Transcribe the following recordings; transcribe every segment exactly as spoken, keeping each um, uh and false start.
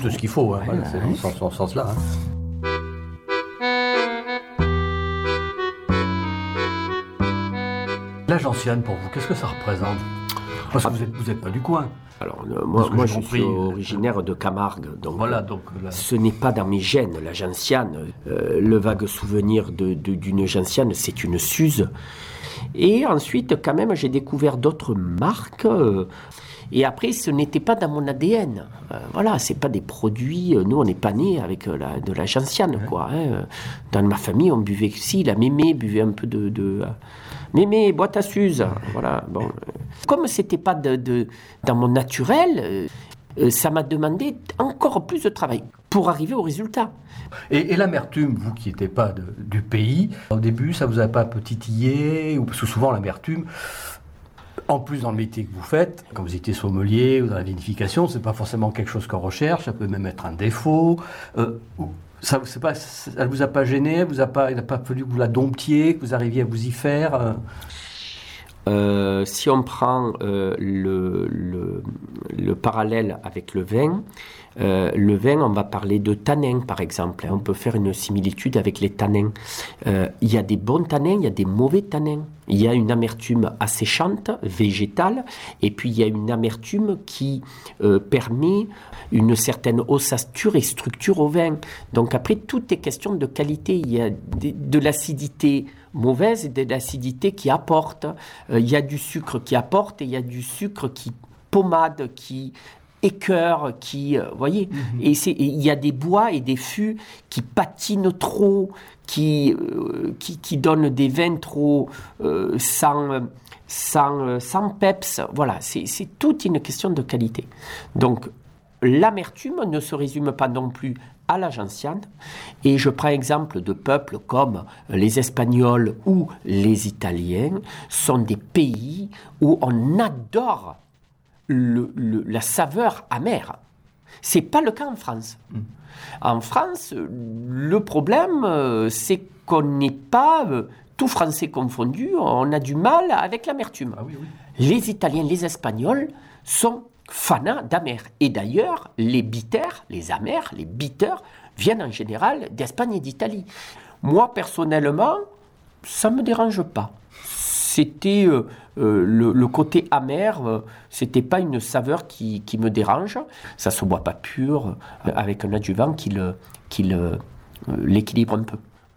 juste ce qu'il faut, hein. Ouais, Voilà, c'est ouais. dans ce sens- sens-là. Hein. L'âge ancienne, pour vous, qu'est-ce que ça représente? Parce que vous n'êtes vous êtes pas du coin. Alors, euh, moi, Parce que moi j'ai je compris, suis euh, originaire de Camargue, donc Voilà, euh, donc là, ce n'est pas dans mes gènes, la gentiane. Euh, le vague souvenir de, de- d'une gentiane, c'est une Suze. Et ensuite, quand même, j'ai découvert d'autres marques. euh, et après, ce n'était pas dans mon A D N. Euh, voilà, c'est pas des produits. euh, Nous, on n'est pas nés avec euh, la, de la gentiane, quoi. Hein. Dans ma famille, on buvait, si, la mémé buvait un peu de. de euh, mémé, boîte à Suze. Voilà, bon. Comme c'était pas de, de- dans mon naturel, euh, euh, ça m'a demandé encore plus de travail pour arriver au résultat. Et, et l'amertume, vous qui n'étiez pas de- du pays, au début, ça vous a pas un peu titillé ou, parce que souvent, l'amertume, en plus dans le métier que vous faites, quand vous étiez sommelier ou dans la vinification, c'est pas forcément quelque chose qu'on recherche, ça peut même être un défaut. Euh, ou- ça, c'est pas, ça ne vous a pas gêné, vous a pas, il n'a pas fallu que vous la domptiez, que vous arriviez à vous y faire euh Euh, si on prend euh, le, le, le parallèle avec le vin, euh, le vin, on va parler de tanins, par exemple. On peut faire une similitude avec les tanins. Euh, Il y a des bons tanins, il y a des mauvais tanins. Il y a une amertume asséchante, végétale, et puis il y a une amertume qui euh, permet une certaine ossature et structure au vin. Donc après, tout est question de qualité. Il y a de, de l'acidité mauvaise et de l'acidité qui apporte. Euh, il y a du sucre qui apporte et il y a du sucre qui pommade, qui écœure, qui... Vous euh, voyez mm-hmm. Et c'est, et il y a des bois et des fûts qui patinent trop, qui, euh, qui, qui donnent des vins trop euh, sans, sans, sans peps. Voilà, c'est, c'est toute une question de qualité. Donc, l'amertume ne se résume pas non plus à la gentiane. Et je prends exemple de peuples comme les Espagnols ou les Italiens, sont des pays où on adore le, le, la saveur amère. C'est pas le cas en France. Mmh. En France, le problème, c'est qu'on n'est pas, tout français confondu, on a du mal avec l'amertume. Ah oui, oui. Les Italiens, les Espagnols sont fanats d'amer. Et d'ailleurs, les bitters, les amers, les bitters, viennent en général d'Espagne et d'Italie. Moi, personnellement, ça ne me dérange pas. C'était euh, euh, le, le côté amer, euh, c'était pas une saveur qui, qui me dérange. Ça se boit pas pur, euh, avec un adjuvant qui, le, qui le, euh, l'équilibre un peu.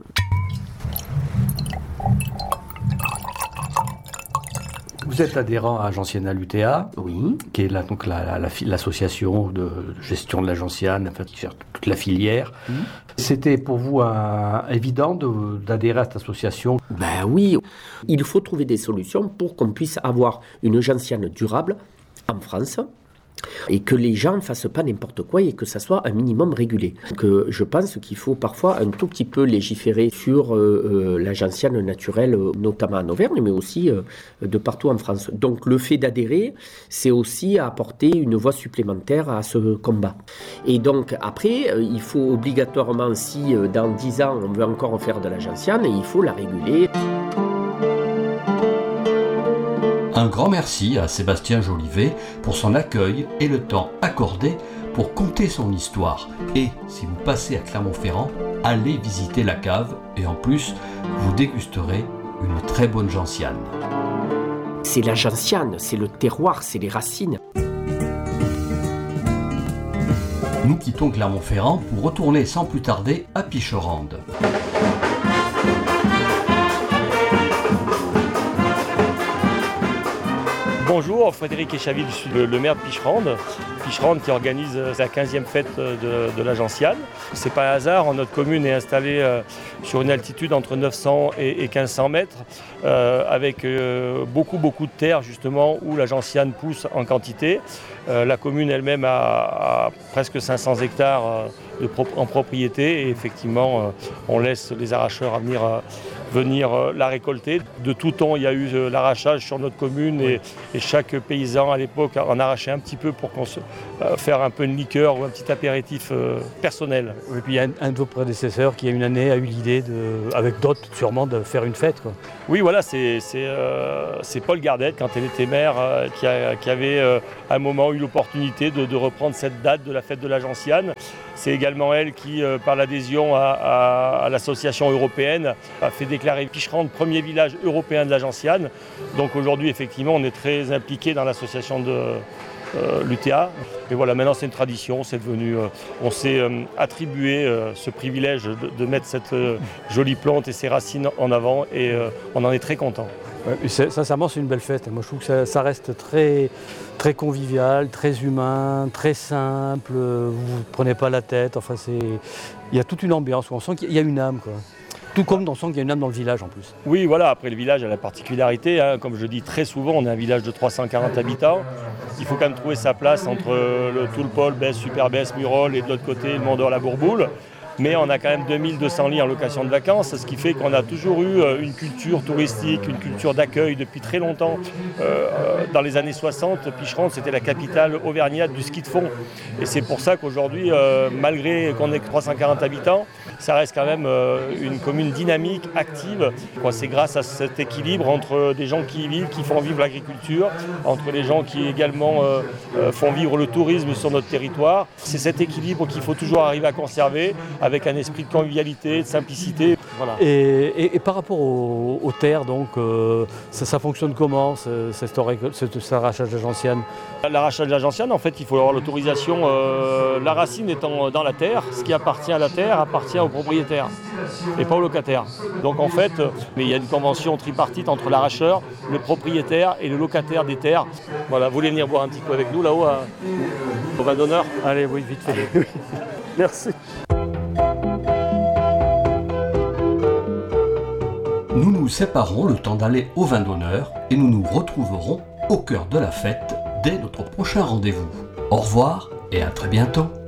Vous êtes adhérent à Gentiana l'U T A, oui. qui est la, donc la, la, la, l'association de gestion de la gentiane, enfin, qui gère toute la filière. Mmh. C'était pour vous un, évident de, d'adhérer à cette association? Ben oui, il faut trouver des solutions pour qu'on puisse avoir une gentiane durable en France et que les gens ne fassent pas n'importe quoi et que ça soit un minimum régulé. Que je pense qu'il faut parfois un tout petit peu légiférer sur euh, euh, la gentiane naturelle, notamment en Auvergne, mais aussi euh, de partout en France. Donc le fait d'adhérer, c'est aussi apporter une voie supplémentaire à ce combat. Et donc après, euh, il faut obligatoirement, si euh, dans dix ans on veut encore faire de la gentiane, il faut la réguler. Un grand merci à Sébastien Jolivet pour son accueil et le temps accordé pour conter son histoire. Et si vous passez à Clermont-Ferrand, allez visiter la cave et en plus, vous dégusterez une très bonne gentiane. C'est la gentiane, c'est le terroir, c'est les racines. Nous quittons Clermont-Ferrand pour retourner sans plus tarder à Picherande. Bonjour, Frédéric Échaville, je suis le, le maire de Picherande. Picherande qui organise sa quinzième fête de, de la gentiane. C'est pas un hasard, notre commune est installée euh, sur une altitude entre neuf cents et, et quinze cents mètres, euh, avec euh, beaucoup beaucoup de terres justement où la gentiane pousse en quantité. Euh, la commune elle-même a, a presque cinq cents hectares euh, de pro- en propriété et effectivement euh, on laisse les arracheurs à venir euh, venir euh, la récolter. De tout temps, il y a eu euh, l'arrachage sur notre commune et, et chaque paysan à l'époque en arrachait un petit peu pour qu'on se, euh, faire un peu une liqueur ou un petit apéritif euh, personnel. Et puis il y a un, un de vos prédécesseurs qui, a une année, a eu l'idée, de, avec d'autres sûrement, de faire une fête, quoi. Oui, voilà, c'est, c'est, euh, c'est Paul Gardette, quand elle était maire, euh, qui, a, qui avait euh, à un moment eu l'opportunité de, de reprendre cette date de la fête de la Gentiane. C'est également elle qui, euh, par l'adhésion à, à, à l'association européenne, a fait déclarer Picherande premier village européen de la Gentiane. Donc aujourd'hui, effectivement, on est très impliqué dans l'association de euh, l'U T A. Et voilà, maintenant c'est une tradition, c'est devenu, euh, on s'est euh, attribué euh, ce privilège de, de mettre cette euh, jolie plante et ses racines en avant et euh, on en est très content. Ouais, c'est, sincèrement, c'est une belle fête. Moi, je trouve que ça, ça reste très, très convivial, très humain, très simple. Vous ne prenez pas la tête. Enfin, c'est... il y a toute une ambiance où on sent qu'il y a une âme, quoi. Tout comme on sent qu'il y a une âme dans le village en plus. Oui, voilà. Après, le village a la particularité, hein, comme je dis très souvent, on est un village de trois cent quarante habitants. Il faut quand même trouver sa place entre le Toulpol, Besse, Super-Besse, Murol et de l'autre côté, le Mont-d'Or, la Bourboule. Mais on a quand même deux mille deux cents lits en location de vacances, ce qui fait qu'on a toujours eu une culture touristique, une culture d'accueil depuis très longtemps. Euh, dans les années soixante, Picherande, c'était la capitale auvergnate du ski de fond. Et c'est pour ça qu'aujourd'hui, euh, malgré qu'on ait que trois cent quarante habitants, ça reste quand même euh, une commune dynamique, active. Quoi, c'est grâce à cet équilibre entre des gens qui y vivent, qui font vivre l'agriculture, entre les gens qui également euh, euh, font vivre le tourisme sur notre territoire. C'est cet équilibre qu'il faut toujours arriver à conserver, avec un esprit de convivialité, de simplicité. Voilà. Et, et, et par rapport aux, aux terres, donc, euh, ça, ça fonctionne comment, ce, cet, cet, cet arrachage de gentiane? L'arrachage de la gentiane, en fait, il faut avoir l'autorisation. Euh, la racine étant dans la terre, ce qui appartient à la terre appartient au propriétaire et pas au locataire. Donc en fait, mais il y a une convention tripartite entre l'arracheur, le propriétaire et le locataire des terres. Voilà, vous voulez venir boire un petit coup avec nous là-haut à, au vin d'honneur? Allez, oui, vite fait. Merci. Nous nous séparons le temps d'aller au vin d'honneur et nous nous retrouverons au cœur de la fête dès notre prochain rendez-vous. Au revoir et à très bientôt.